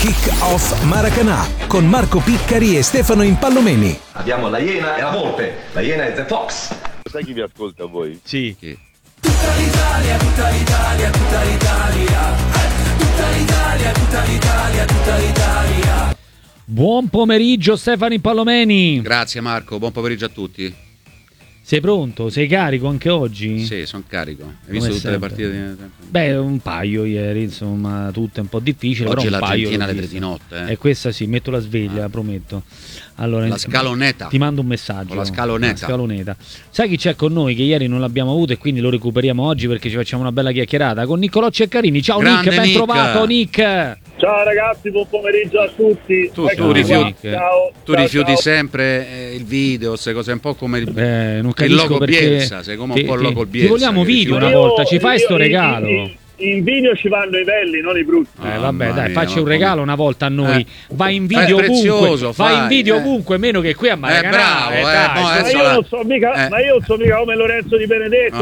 Kick Off Maracanã con Marco Piccari e Stefano Impallomeni. Abbiamo la Iena e la Volpe. La Iena è The Fox. Sai chi vi ascolta voi? Sì. Tutta l'Italia, tutta l'Italia, tutta l'Italia. Tutta l'Italia, tutta l'Italia, tutta l'Italia. Buon pomeriggio Stefano Impallomeni. Grazie Marco, buon pomeriggio a tutti. Sei pronto? Sei carico anche oggi? Sì, sono carico. Hai visto tutte le partite? Beh, un paio ieri, insomma, tutte un po' difficili. Oggi però un l'Argentina paio alle 3 di notte. E questa sì, metto la sveglia, prometto. Allora, la scaloneta. Ti mando un messaggio. Con la scaloneta. Sai chi c'è con noi che ieri non l'abbiamo avuto e quindi lo recuperiamo oggi perché ci facciamo una bella chiacchierata con Niccolò Ceccarini. Ciao Grande Nick, ben trovato Nick. Ciao ragazzi, buon pomeriggio a tutti. Tu rifiuti sempre il video, queste cose un po' come il logo Bielsa, sei come un po' il logo Bielsa. Ti vogliamo video una volta, ci fai sto regalo. In video ci vanno i belli, non i brutti. Vabbè, dai, facci un regalo una volta a noi. Vai in video ovunque. Vai in video ovunque, meno che qui a Maracanã. Ma io non so mica come Lorenzo Di Benedetto,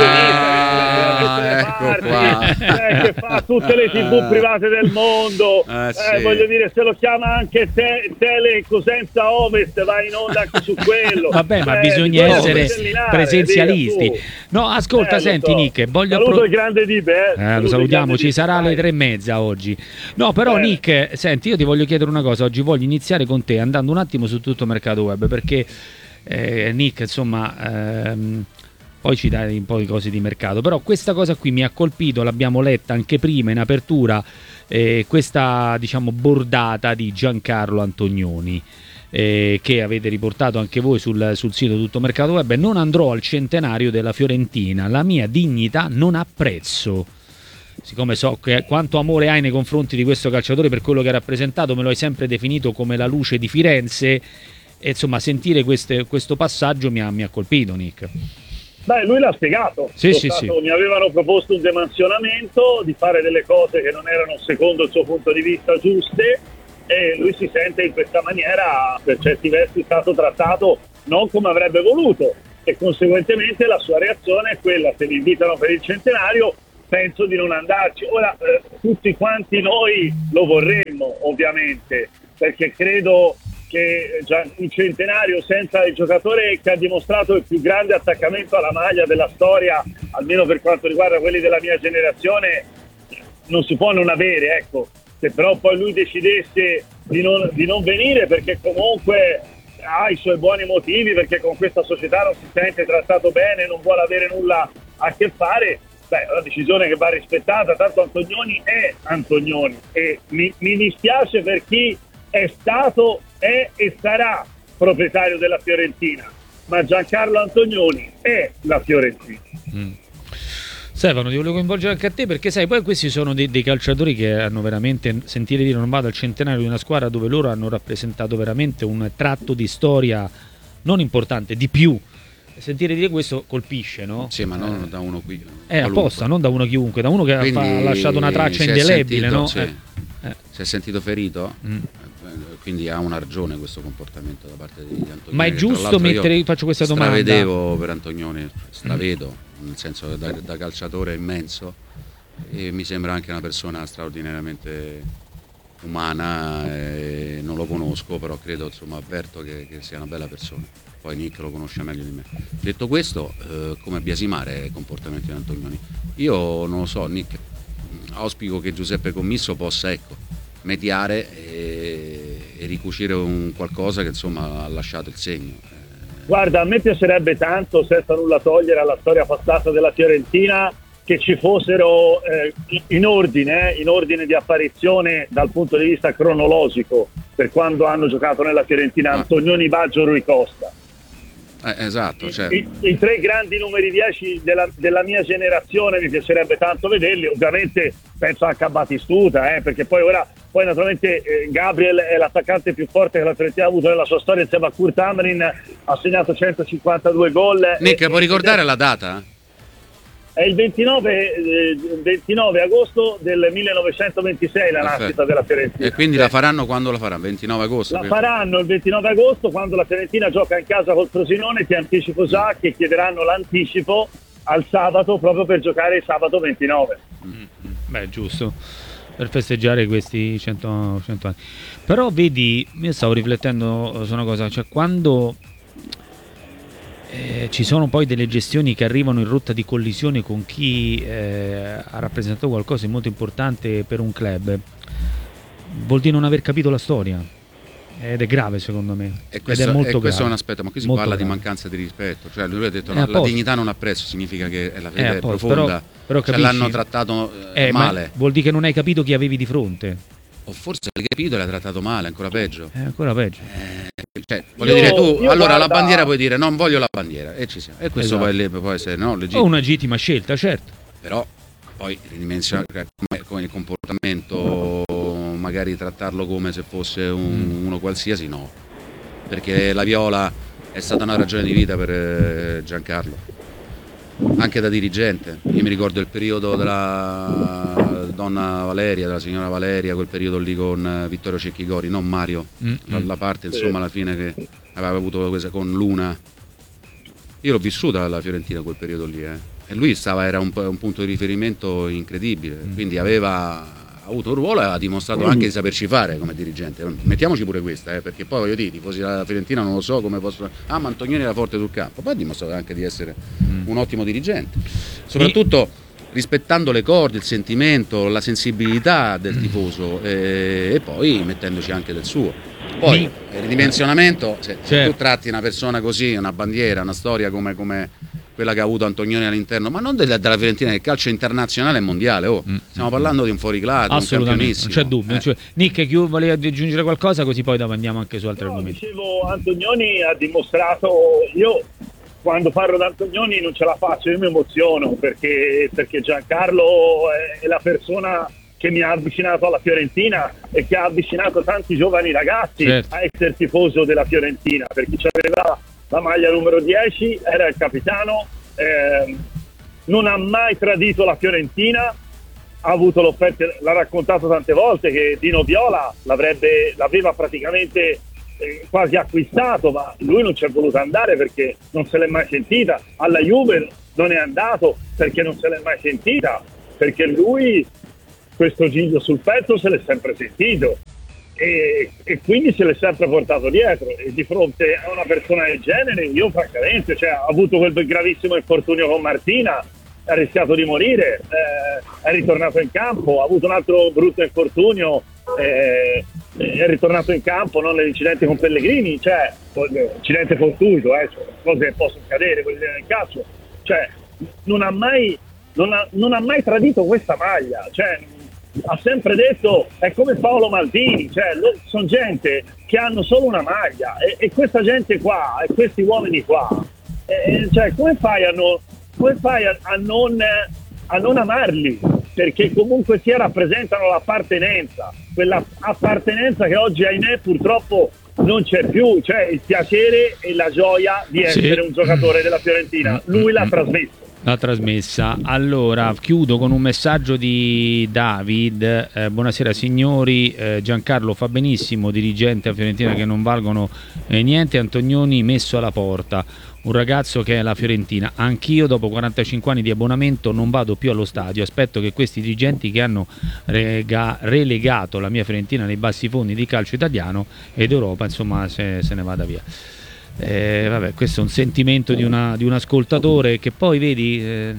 che fa tutte le TV private del mondo. Voglio dire, se lo chiama anche Tele Cosenza Ovest, vai in onda anche su quello. Vabbè, ma bisogna essere presenzialisti. No, ascolta, senti Nick, saluto il grande Dibe, lo salutiamo, ci sarà alle 3:30 oggi. No, però Nick, senti, io ti voglio chiedere una cosa. Oggi voglio iniziare con te andando un attimo su tutto mercato web, perché Nick, insomma, poi ci dai un po' di cose di mercato, però questa cosa qui mi ha colpito, l'abbiamo letta anche prima in apertura, questa, diciamo, bordata di Giancarlo Antonioni, che avete riportato anche voi sul sito Tutto Mercato Web. Non andrò al centenario della Fiorentina, la mia dignità non ha prezzo. Siccome so quanto amore hai nei confronti di questo calciatore per quello che ha rappresentato, me lo hai sempre definito come la luce di Firenze, e insomma sentire questo passaggio mi ha colpito, Nick. Beh, lui l'ha spiegato. Sì. Mi avevano proposto un demansionamento, di fare delle cose che non erano secondo il suo punto di vista giuste, e lui si sente in questa maniera, per certi versi, stato trattato non come avrebbe voluto, e conseguentemente la sua reazione è quella: se mi invitano per il centenario penso di non andarci. Ora tutti quanti noi lo vorremmo, ovviamente, perché credo che già un centenario senza il giocatore che ha dimostrato il più grande attaccamento alla maglia della storia, almeno per quanto riguarda quelli della mia generazione, non si può non avere, ecco. Se però poi lui decidesse di non venire perché comunque ha i suoi buoni motivi, perché con questa società non si sente trattato bene, non vuole avere nulla a che fare, è una decisione che va rispettata. Tanto Antonioni è Antonioni, e mi dispiace per chi è stato, è e sarà proprietario della Fiorentina, ma Giancarlo Antonioni è la Fiorentina. Stefano, ti volevo coinvolgere anche a te, perché sai, poi questi sono dei calciatori che hanno veramente, sentire dire non vado al centenario di una squadra dove loro hanno rappresentato veramente un tratto di storia non importante, di più. Sentire dire questo colpisce, no? Sì, ma non da uno qui. Apposta, non da uno chiunque, da uno che ha lasciato una traccia indelebile, no? Si è sentito ferito, quindi ha una ragione questo comportamento da parte di Antonioni. Ma è giusto mettere, faccio questa domanda. Stravedevo per Antonioni, stravedo, nel senso che da calciatore immenso, e mi sembra anche una persona straordinariamente umana, e non lo conosco, però credo, insomma, avverto che sia una bella persona. Poi Nick lo conosce meglio di me. Detto questo, come biasimare i comportamenti di Antonioni? Io non lo so, Nick, auspico che Giuseppe Commisso possa, mediare e ricucire un qualcosa che, insomma, ha lasciato il segno. Guarda, a me piacerebbe tanto, senza nulla togliere alla storia passata della Fiorentina, che ci fossero in ordine di apparizione dal punto di vista cronologico, per quando hanno giocato nella Fiorentina, Antonioni, Baggio, Rui Costa. Esatto, I tre grandi numeri 10 della mia generazione mi piacerebbe tanto vederli. Ovviamente penso anche a Batistuta, perché poi naturalmente Gabriel è l'attaccante più forte che la Fiorentina ha avuto nella sua storia, insieme a Kurt Hamrin ha segnato 152 gol. Nick, puoi ricordare la data? È il 29 agosto del 1926 la nascita della Fiorentina. E quindi la faranno quando la faranno? 29 agosto? La faranno il 29 agosto, quando la Fiorentina gioca in casa col Frosinone. Ti anticipo già che chiederanno l'anticipo al sabato, proprio per giocare il sabato 29. Beh, giusto. per festeggiare questi 100 anni. Però vedi, io stavo riflettendo su una cosa, cioè quando ci sono poi delle gestioni che arrivano in rotta di collisione con chi ha rappresentato qualcosa di molto importante per un club, vuol dire non aver capito la storia. Ed è grave secondo me. Questo grave. è un aspetto, ma qui si Molto parla grave. di mancanza di rispetto. Cioè lui ha detto A la posto. dignità non ha prezzo, significa che la fede è posto, profonda. però cioè, capisci? l'hanno trattato Ma male. vuol dire che non hai capito chi avevi di fronte. O forse l'hai capito e l'ha trattato male, ancora peggio. È ancora peggio. Cioè, voglio dire, tu io allora la guarda- bandiera puoi dire non voglio la bandiera e ci siamo. E questo Esatto. può essere no, O legittimo. una legittima scelta, certo. Però poi come il comportamento, magari trattarlo come se fosse uno qualsiasi, no. Perché la viola è stata una ragione di vita per Giancarlo, anche da dirigente. Io mi ricordo il periodo della donna Valeria, della signora Valeria, quel periodo lì con Vittorio Cecchigori, non Mario, la parte insomma alla fine che aveva avuto con Luna. Io l'ho vissuta la Fiorentina quel periodo lì, e lui era un punto di riferimento incredibile, quindi aveva avuto un ruolo e ha dimostrato anche di saperci fare come dirigente. Mettiamoci pure questa, perché poi voglio dire, i tifosi della Fiorentina non lo so come possono. Ah, ma Antonioni era forte sul campo, poi ha dimostrato anche di essere un ottimo dirigente, soprattutto rispettando le corde, il sentimento, la sensibilità del tifoso, e poi mettendoci anche del suo. Poi il ridimensionamento, se tu tratti una persona così, una bandiera, una storia come quella che ha avuto Antonioni all'interno, ma non della Fiorentina, del calcio internazionale e mondiale. Stiamo parlando di un fuoriclasse, un campionissimo. Non c'è dubbio. Nick, volevi aggiungere qualcosa, così poi dopo andiamo anche su altri argomenti. Dicevo, Antonioni ha dimostrato, io quando parlo di Antonioni non ce la faccio, io mi emoziono perché Giancarlo è la persona che mi ha avvicinato alla Fiorentina e che ha avvicinato tanti giovani ragazzi a essere tifoso della Fiorentina, perché c'aveva la maglia numero 10, era il capitano, non ha mai tradito la Fiorentina, ha avuto l'offerta, l'ha raccontato tante volte che Dino Viola l'aveva praticamente quasi acquistato, ma lui non ci è voluto andare perché non se l'è mai sentita. Alla Juve non è andato perché non se l'è mai sentita, perché lui questo giglio sul petto se l'è sempre sentito e quindi se l'è sempre portato dietro, e di fronte a una persona del genere io francamente, ha avuto quel gravissimo infortunio con Martina, ha rischiato di morire, è ritornato in campo, ha avuto un altro brutto infortunio, è ritornato in campo, non nell'incidente con Pellegrini, incidente fortuito, cose che possono accadere, quelle nel calcio, non ha mai tradito questa maglia, ha sempre detto, è come Paolo Maldini, sono gente che hanno solo una maglia, e questa gente qua, e questi uomini qua, come fai a non amarli? Perché comunque sia rappresentano l'appartenenza, quella appartenenza che oggi ahimè purtroppo non c'è più, il piacere e la gioia di essere un giocatore della Fiorentina. Lui l'ha trasmesso. L'ha trasmessa. Allora, chiudo con un messaggio di David. Buonasera signori, Giancarlo fa benissimo, dirigente a Fiorentina che non valgono niente, Antonioni messo alla porta, un ragazzo che è la Fiorentina. Anch'io dopo 45 anni di abbonamento non vado più allo stadio, aspetto che questi dirigenti che hanno relegato la mia Fiorentina nei bassi fondi di calcio italiano ed Europa, insomma, se ne vada via. Vabbè, questo è un sentimento di un ascoltatore che poi vedi,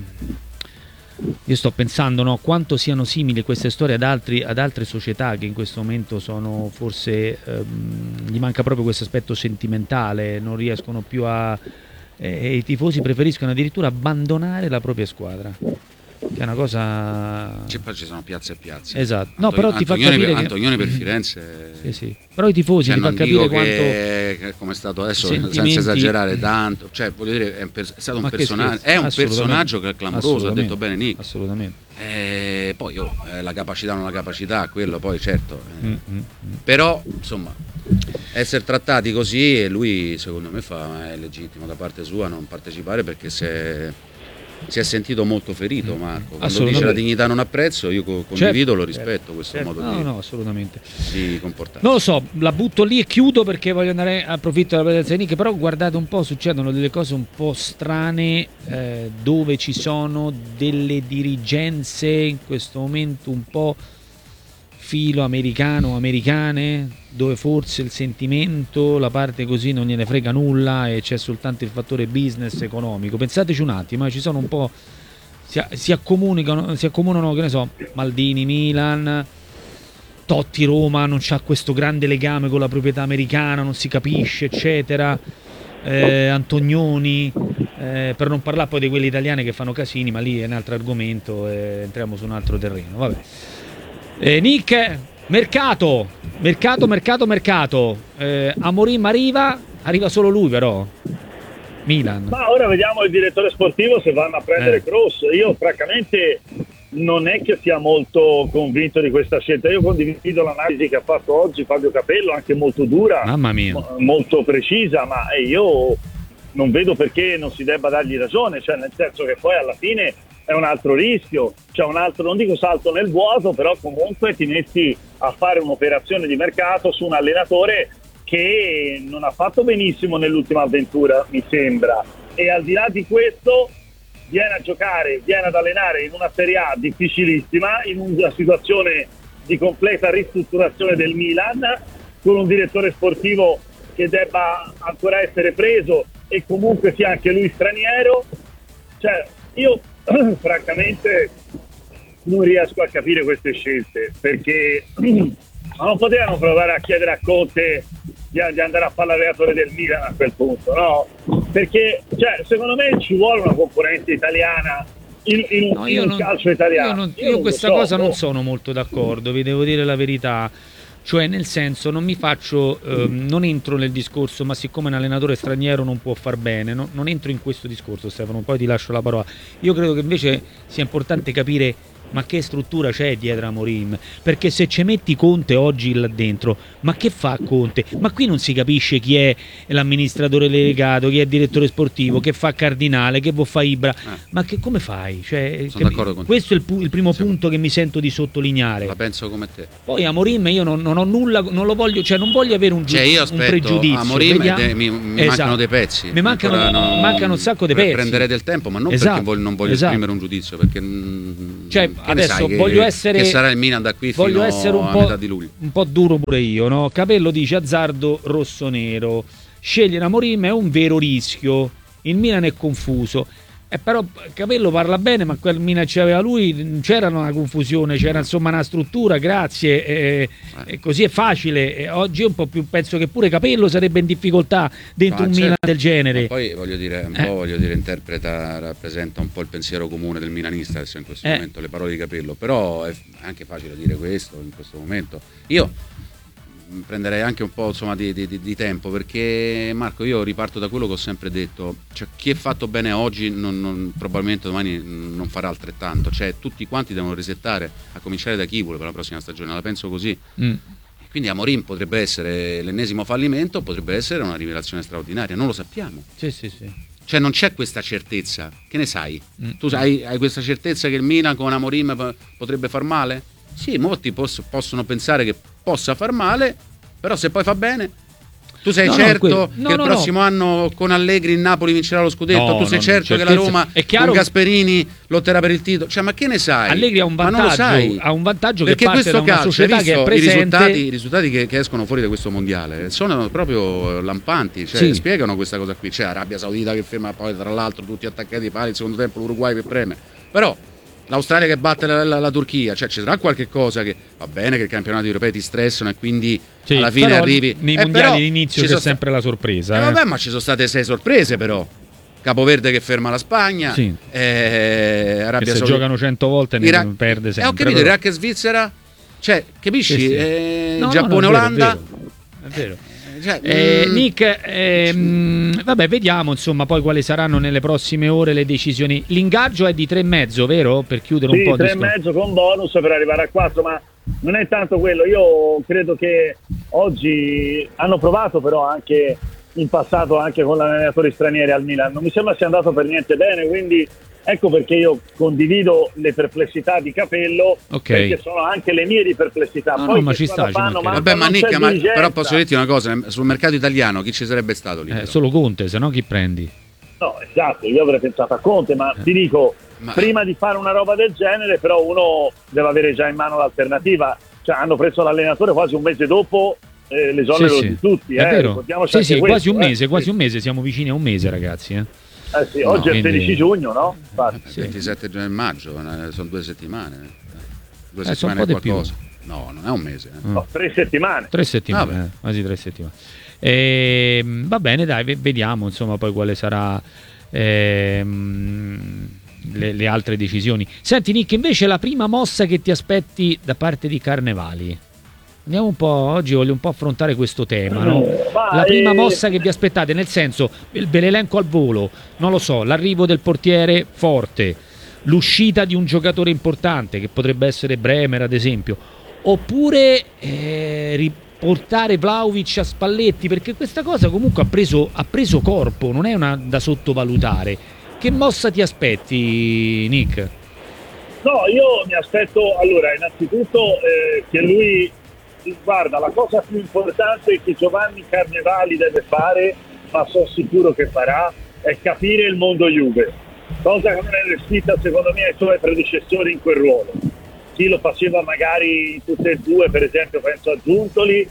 io sto pensando quanto siano simili queste storie ad altre società che in questo momento sono forse gli manca proprio questo aspetto sentimentale, non riescono più e i tifosi preferiscono addirittura abbandonare la propria squadra, che è una cosa. Poi ci sono piazze e piazze. Esatto. No, però ti fa capire Antonioni per Firenze. Sì. Però i tifosi ti fa capire quanto. Come è stato adesso, senza esagerare tanto. Voglio dire, è stato un personaggio. È un personaggio che è clamoroso, ha detto bene Nick. Assolutamente. Poi la capacità non la capacità, quello poi certo. Però, insomma, essere trattati così, e lui secondo me è legittimo da parte sua non partecipare, perché si è sentito molto ferito Marco. Quando dice la dignità non ha prezzo, io condivido, lo rispetto questo modo assolutamente di comportarsi. Non lo so, la butto lì e chiudo perché voglio andare, approfitto della presenza di Nick, però guardate un po', succedono delle cose un po' strane dove ci sono delle dirigenze in questo momento un po' filo americane, dove forse il sentimento, la parte così non gliene frega nulla e c'è soltanto il fattore business economico. Pensateci un attimo, ci sono un po', si accomunano, che ne so, Maldini, Milan, Totti, Roma, non c'ha questo grande legame con la proprietà americana, non si capisce, eccetera. Antonioni, per non parlare poi di quelle italiane che fanno casini, ma lì è un altro argomento, entriamo su un altro terreno. Vabbè. Nick, mercato. Amorim arriva solo lui però. Milan. Ma ora vediamo il direttore sportivo se vanno a prendere Kroos. Io francamente non è che sia molto convinto di questa scelta. Io condivido l'analisi che ha fatto oggi Fabio Capello, anche molto dura, mamma mia, molto precisa, ma io non vedo perché non si debba dargli ragione, cioè nel senso che poi alla fine è un altro rischio, cioè un altro, non dico salto nel vuoto, però comunque ti metti a fare un'operazione di mercato su un allenatore che non ha fatto benissimo nell'ultima avventura, mi sembra, e al di là di questo viene a giocare, viene ad allenare in una Serie A difficilissima, in una situazione di completa ristrutturazione del Milan, con un direttore sportivo che debba ancora essere preso e comunque sia anche lui straniero. Cioè, io francamente non riesco a capire queste scelte, perché non potevano provare a chiedere a Conte di andare a fare l'allenatore del Milan a quel punto, no? Perché cioè, secondo me ci vuole una componente italiana in un calcio italiano. Io questa cosa non sono molto d'accordo, vi devo dire la verità. Cioè, nel senso, non mi faccio, non entro nel discorso, ma siccome un allenatore straniero non può far bene, non entro in questo discorso, Stefano, poi ti lascio la parola. Io credo che invece sia importante capire ma che struttura c'è dietro Amorim, perché se ci metti Conte oggi là dentro, ma che fa Conte? Ma qui non si capisce chi è l'amministratore delegato, chi è il direttore sportivo, che fa Cardinale, che fa Ibra, ma che, come fai? Cioè, sono d'accordo con te. Questo è il primo punto che mi sento di sottolineare. La penso come te. Poi Amorim io non ho nulla, non lo voglio, cioè non voglio avere un pregiudizio. Amorim mi mancano dei pezzi. Mi mancano un sacco di pezzi. Prenderei del tempo, ma non perché non voglio esprimere un giudizio, perché cioè, adesso voglio essere, che sarà il Milan da qui fino a metà di luglio. Un po' duro pure io, no? Capello dice azzardo rossonero, scegliere Amorim è un vero rischio, il Milan è confuso. Però Capello parla bene, ma quel Milan c'aveva lui, c'era una confusione, c'era insomma una struttura, grazie, e così è facile. E oggi è un po' più, penso che pure Capello sarebbe in difficoltà dentro un Milan del genere. Ma poi voglio dire, interpreta, rappresenta un po' il pensiero comune del milanista adesso in questo momento, le parole di Capello, però è anche facile dire questo in questo momento. Io prenderei anche un po' insomma di tempo, perché Marco, io riparto da quello che ho sempre detto, cioè chi è fatto bene oggi probabilmente domani non farà altrettanto, cioè tutti quanti devono resettare, a cominciare da Chibolo per la prossima stagione, la penso così. Quindi Amorim potrebbe essere l'ennesimo fallimento, potrebbe essere una rivelazione straordinaria, non lo sappiamo. Sì. Cioè non c'è questa certezza, che ne sai? Tu hai questa certezza che il Milan con Amorim potrebbe far male? Sì, molti possono pensare che possa far male, però se poi fa bene, tu sei certo che il prossimo anno con Allegri il Napoli vincerà lo scudetto, tu sei certo che la Roma con Gasperini lotterà per il titolo, cioè ma che ne sai? Allegri ha un vantaggio, perché che parte da una società che è presente. I risultati che escono fuori da questo mondiale sono proprio lampanti, cioè spiegano questa cosa qui. C'è Arabia Saudita che ferma, poi tra l'altro tutti attaccati ai pali, il secondo tempo l'Uruguay che preme, però l'Australia che batte la Turchia, cioè ci sarà qualche cosa che va bene, che il campionato europeo ti stressano e quindi alla fine arrivi nei mondiali all'inizio c'è sempre la sorpresa. Vabbè, ma ci sono state 6 sorprese però. Capoverde che ferma la Spagna, Arabia che se Saudita giocano 100 volte ne perde sempre. Ho capito, Iraq e Svizzera, cioè capisci? Giappone, Olanda, è vero. Nick, vabbè, vediamo insomma poi quali saranno nelle prossime ore le decisioni. L'ingaggio è di 3,5, vero? Per chiudere un po' 3,5 con bonus per arrivare a 4, ma non è tanto quello. Io credo che oggi hanno provato però anche in passato anche con allenatori stranieri al Milan, non mi sembra sia andato per niente bene, quindi ecco perché io condivido le perplessità di Capello, perché sono anche le mie di perplessità. Poi ma ci sta, vabbè, ma Nick, però posso dirti una cosa, sul mercato italiano chi ci sarebbe stato lì? Solo Conte, se no chi prendi? No, esatto, io avrei pensato a Conte, ma ti dico, prima di fare una roba del genere però uno deve avere già in mano l'alternativa, cioè, hanno preso l'allenatore quasi un mese dopo l'esonero di tutti. È vero. Ricordiamoci Sì, anche quasi questo, un mese, siamo vicini a un mese, ragazzi. Sì, oggi è il 16 giugno, no? 27 maggio, sono 2 settimane. 2 sono settimane un po' e di più. qualcosa. No, non è un mese. No, 3 settimane. 3 settimane, Vabbè. quasi 3 settimane. Va bene, dai, vediamo insomma poi quale sarà le altre decisioni. Senti Nick, invece la prima mossa che ti aspetti da parte di Carnevali? Andiamo un po', oggi voglio un po' affrontare questo tema, no? La prima mossa che vi aspettate, nel senso, ve l'elenco al volo, non lo so, l'arrivo del portiere forte, l'uscita di un giocatore importante, che potrebbe essere Bremer ad esempio, oppure riportare Vlahovic a Spalletti, perché questa cosa comunque ha preso corpo, non è una da sottovalutare. Che mossa ti aspetti, Nick? No, io mi aspetto, allora, innanzitutto che lui, guarda, la cosa più importante che Giovanni Carnevali deve fare, ma sono sicuro che farà, è capire il mondo Juve, cosa che non è riuscita secondo me ai suoi predecessori in quel ruolo. Chi lo faceva magari tutte e due, per esempio penso a Giuntoli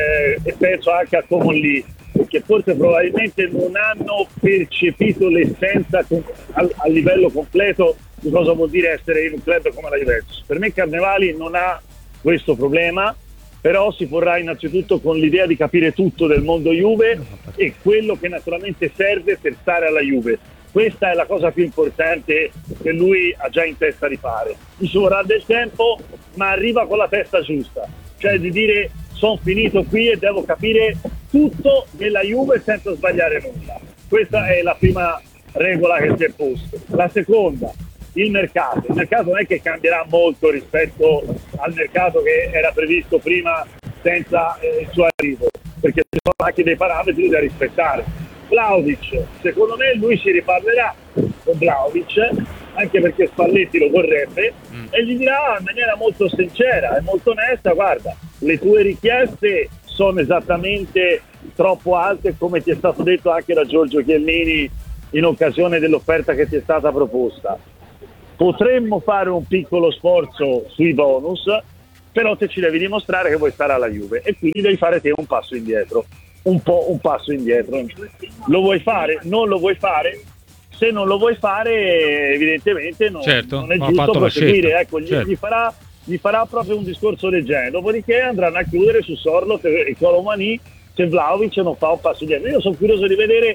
e penso anche a Comolli, che forse probabilmente non hanno percepito l'essenza a livello completo di cosa vuol dire essere in un club come la Juventus. Per me Carnevali non ha questo problema, però si porrà innanzitutto con l'idea di capire tutto del mondo Juve e quello che naturalmente serve per stare alla Juve. Questa è la cosa più importante che lui ha già in testa di fare. Gli ci vorrà del tempo, ma arriva con la testa giusta, cioè di dire sono finito qui e devo capire tutto della Juve senza sbagliare nulla. Questa è la prima regola che si è posta. La seconda, il mercato non è che cambierà molto rispetto al mercato che era previsto prima senza il suo arrivo, perché ci sono anche dei parametri da rispettare. Vlahovic, secondo me lui si riparlerà con Vlahovic, anche perché Spalletti lo vorrebbe, e gli dirà in maniera molto sincera e molto onesta: guarda, le tue richieste sono esattamente troppo alte, come ti è stato detto anche da Giorgio Chiellini in occasione dell'offerta che ti è stata proposta. Potremmo fare un piccolo sforzo sui bonus, però te ci devi dimostrare che vuoi stare alla Juve e quindi devi fare te un passo indietro, un passo indietro. Lo vuoi fare? Non lo vuoi fare? Se non lo vuoi fare, evidentemente non è giusto proseguire. Ecco, certo. gli farà proprio un discorso del genere. Dopodiché andranno a chiudere su Sorloth e Colomani se Vlahovic non fa un passo indietro. Io sono curioso di vedere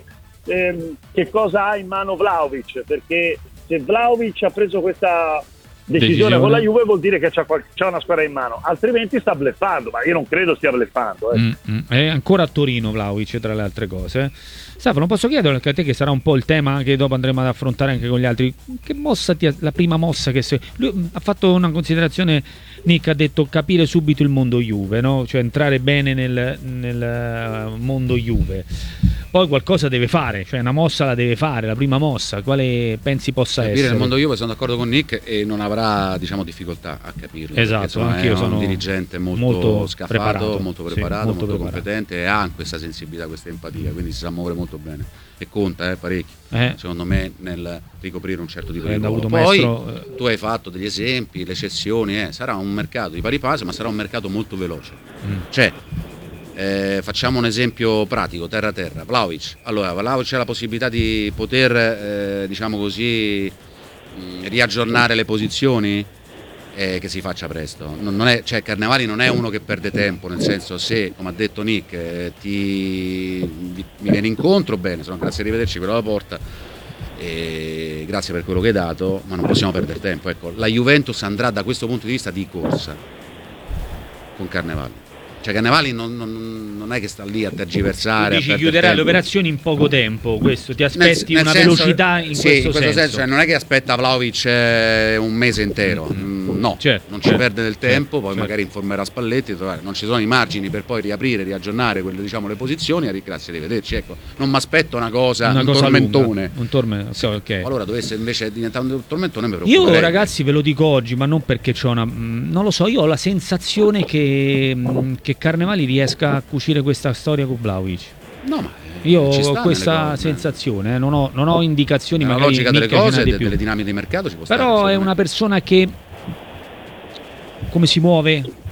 che cosa ha in mano Vlahovic, perché se Vlahovic ha preso questa decisione con la Juve vuol dire che c'ha una squadra in mano, altrimenti sta bluffando, ma io non credo stia bluffando. È ancora a Torino Vlahovic, tra le altre cose. Stefano, posso chiedere anche a te, che sarà un po' il tema che dopo andremo ad affrontare anche con gli altri, che mossa la prima mossa che lui ha fatto una considerazione, Nick ha detto capire subito il mondo Juve, no? Cioè entrare bene nel mondo Juve. Poi qualcosa deve fare, cioè una mossa la deve fare, la prima mossa, quale pensi possa capire essere? Nel mondo Juve sono d'accordo con Nick e non avrà, diciamo, difficoltà a capirlo. Esatto, anch'io sono sono un dirigente molto scafato, molto preparato, molto preparato, competente, e ha questa sensibilità, questa empatia, quindi si sa muovere molto bene e conta parecchio, secondo me, nel ricoprire un certo tipo di ruolo. Poi tu hai fatto degli esempi, le cessioni, sarà un mercato di pari passo, ma sarà un mercato molto veloce. Cioè, facciamo un esempio pratico, terra. Vlahovic. Allora, Vlahovic ha la possibilità di poter, diciamo così, riaggiornare le posizioni, che si faccia presto. Cioè, Carnevali non è uno che perde tempo, nel senso, se, come ha detto Nick, mi viene incontro, bene, sono grazie, arrivederci, però la porta, e grazie per quello che hai dato, ma non possiamo perdere tempo. Ecco, la Juventus andrà da questo punto di vista di corsa con Carnevali. Cioè Carnevali non è che sta lì a tergiversare. Dici chiuderà le operazioni in poco tempo, questo ti aspetti una velocità in questo senso. Cioè, non è che aspetta Vlahovic un mese intero, non ci perde del tempo, poi magari informerà Spalletti, non ci sono i margini per poi riaprire, riaggiornare quelle, diciamo, le posizioni, grazie, arrivederci, ecco. Non mi aspetto un tormentone. Okay. Allora dovesse invece diventare un tormentone, mi preoccuperei. Io, ragazzi, ve lo dico oggi, ma non perché c'ho non lo so, io ho la sensazione che Carnevali riesca a cucire questa storia con Vlahovic. No, ma io ho questa sensazione, non ho indicazioni, ma la magari logica delle cose, delle dinamiche di mercato ci può stare. Però è una persona che come si muove,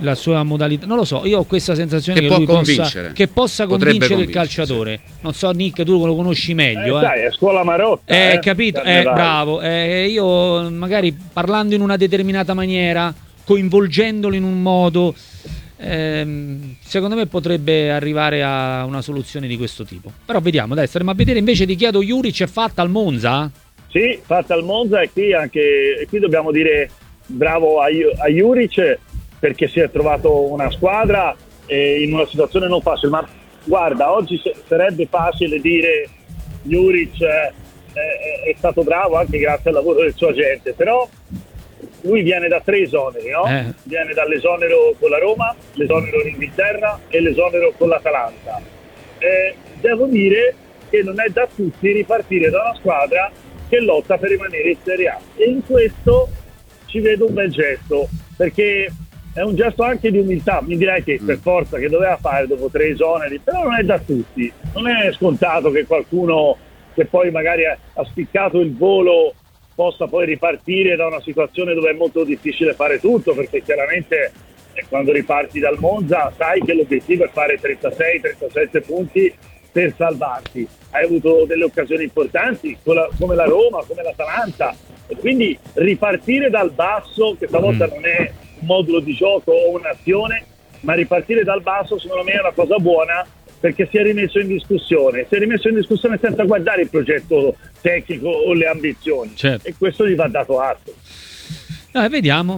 la sua modalità, non lo so, io ho questa sensazione Che che può lui convincere. possa Potrebbe convincere il convincere, calciatore. Non so, Nick, tu lo conosci meglio, Sai, è scuola Marotta. capito? Carnevale. Bravo. Io magari parlando in una determinata maniera, coinvolgendolo in un modo, secondo me potrebbe arrivare a una soluzione di questo tipo. Però vediamo, dai, staremo a vedere. Invece ti chiedo, Juric è fatta al Monza? Sì, fatta al Monza, e qui dobbiamo dire bravo a Juric, perché si è trovato una squadra in una situazione non facile. Ma guarda, oggi sarebbe facile dire Juric è stato bravo anche grazie al lavoro del suo agente, però lui viene da 3 esoneri, no? Viene dall'esonero con la Roma, l'esonero in Inghilterra e l'esonero con l'Atalanta. Devo dire che non è da tutti ripartire da una squadra che lotta per rimanere in Serie A, e in questo ci vedo un bel gesto, perché è un gesto anche di umiltà. Mi direi che per forza che doveva fare dopo 3 esoneri, però non è da tutti, non è scontato che qualcuno che poi magari ha spiccato il volo possa poi ripartire da una situazione dove è molto difficile fare tutto, perché chiaramente quando riparti dal Monza sai che l'obiettivo è fare 36-37 punti per salvarti. Hai avuto delle occasioni importanti come la Roma, come l'Atalanta, e quindi ripartire dal basso, che stavolta non è un modulo di gioco o un'azione, ma ripartire dal basso secondo me è una cosa buona, perché si è rimesso in discussione senza guardare il progetto tecnico o le ambizioni, certo. E questo gli va dato atto. Vediamo.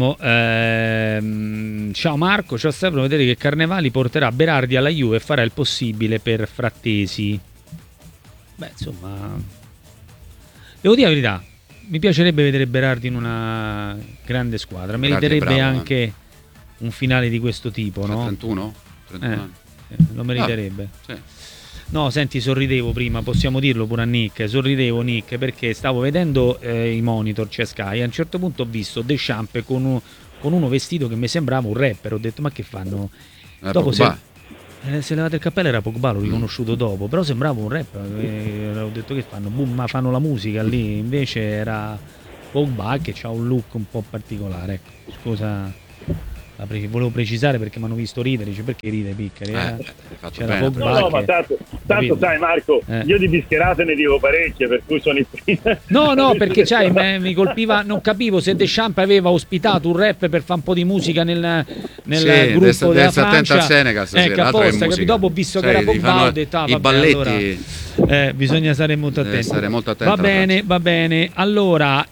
Ciao Marco, ciao Stefano. Vedere che Carnevali porterà Berardi alla Juve e farà il possibile per Frattesi. Beh, insomma, devo dire la verità, mi piacerebbe vedere Berardi in una grande squadra. Meriterebbe bravo, un finale di questo tipo, no? 31 anni. Lo meriterebbe. Sì. No, senti, sorridevo prima, possiamo dirlo pure a Nick. Sorridevo, Nick, perché stavo vedendo i monitor, c'è Sky, e a un certo punto ho visto Deschamps con uno vestito che mi sembrava un rapper. Ho detto, ma che fanno? Dopo se levate il cappello era Pogba, l'ho riconosciuto dopo, però sembrava un rapper. Ho detto, che fanno? Boom, ma fanno la musica lì. Invece era Pogba, che ha un look un po' particolare. Ecco, scusa. Volevo precisare perché mi hanno visto ridere, dice, perché ride Piccari? C'era Pogba, ma tanto sai Marco, io di bischerate ne dico parecchie, per cui sono il primo. No, perché mi colpiva, non capivo se Deschamps aveva ospitato un rap per fare un po' di musica nel gruppo della Francia. Al Senegal stasera, apposta, dopo ho visto che era Pogba, ho detto, i balletti. Allora, bisogna stare molto attenti. Va bene. Allora,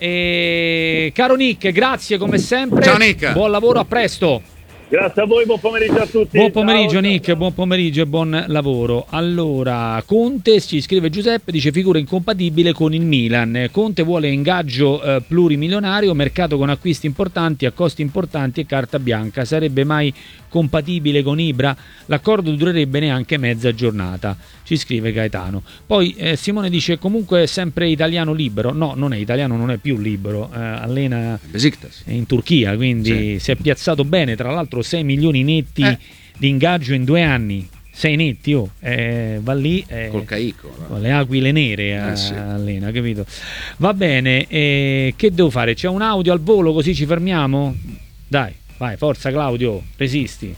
caro Nick, grazie come sempre. Ciao Nick. Buon lavoro, a presto. Grazie a voi, buon pomeriggio a tutti. Buon pomeriggio Nick, buon pomeriggio e buon lavoro. Allora, Conte, ci scrive Giuseppe, dice figura incompatibile con il Milan. Conte vuole ingaggio plurimilionario, mercato con acquisti importanti, a costi importanti e carta bianca. Sarebbe mai compatibile con Ibra? L'accordo durerebbe neanche mezza giornata, ci scrive Gaetano. Poi Simone dice comunque è sempre italiano libero. No, non è italiano, non è più libero, allena Besiktas in Turchia, quindi si è piazzato bene. Tra l'altro 6 milioni netti di ingaggio in 2 anni, 6 netti, va lì col Caico, con le aquile nere allena, capito? Va bene, che devo fare? C'è un audio al volo così ci fermiamo? Dai, vai, forza Claudio, resisti.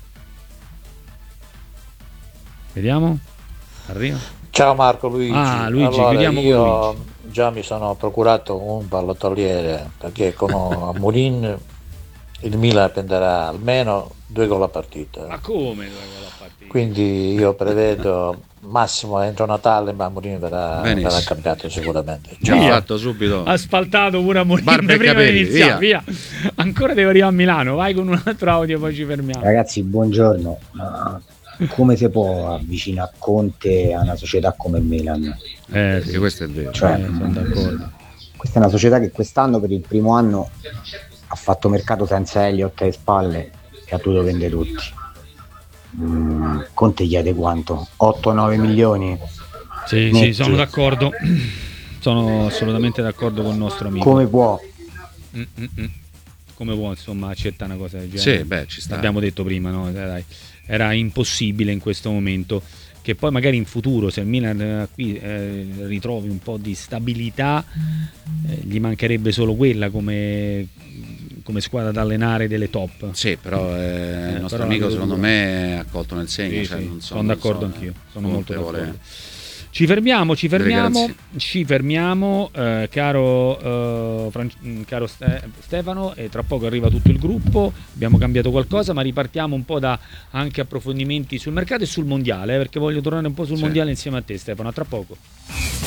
Vediamo, arriva. Ciao Marco, Luigi. Luigi, allora, chiudiamo con Luigi. Già mi sono procurato un pallottoliere, perché con Amorin il Milan prenderà almeno 2 gol a partita. Ma come 2 gol a partita? Quindi io prevedo massimo entro Natale, ma Amorin verrà cambiato sicuramente. Fatto subito. Asfaltato pure Amorin prima di iniziare, via. Ancora devo arrivare a Milano, vai con un altro audio poi ci fermiamo. Ragazzi, buongiorno. Come si può avvicinare Conte a una società come il Milan? Sì, questo è vero. Sono d'accordo. Questa è una società che quest'anno per il primo anno ha fatto mercato senza Elliott alle spalle e ha dovuto vendere tutti. Conte chiede quanto? 8-9 milioni? Sì, sono d'accordo. Sono assolutamente d'accordo con il nostro amico. Come può? Come può, insomma, accettare una cosa del genere? Sì, ci sta. Abbiamo detto prima, no? Dai. Era impossibile in questo momento. Che poi magari in futuro, se il Milan qui ritrovi un po' di stabilità, gli mancherebbe solo quella come come squadra da allenare delle top. Sì, però il nostro però amico la vedo secondo dura. me è accolto nel segno. Sì, cioè, sì, non so, sono d'accordo anch'io, sono molto Conte d'accordo. vuole- Ci fermiamo, garanzie. caro Stefano, e tra poco arriva tutto il gruppo. Abbiamo cambiato qualcosa, ma ripartiamo un po' da anche approfondimenti sul mercato e sul mondiale, perché voglio tornare un po' sul Sì. mondiale insieme a te, Stefano. A tra poco.